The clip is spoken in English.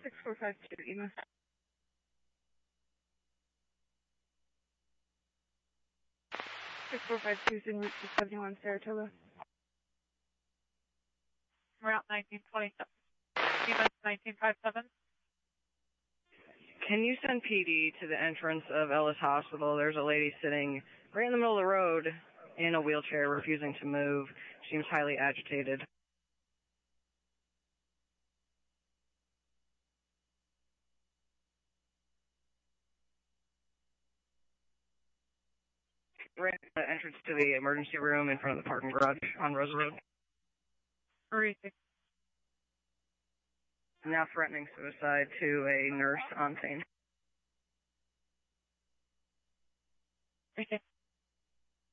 6452, EMA. 6452 is en route to 71 Saratoga. Route 1927. EMA 1957. Can you send PD to the entrance of Ellis Hospital? There's a lady sitting right in the middle of the road in a wheelchair, refusing to move. She seems highly agitated. Right at the entrance to the emergency room in front of the parking garage on Rosa Road. Easy. Now threatening suicide to a nurse on scene. Easy.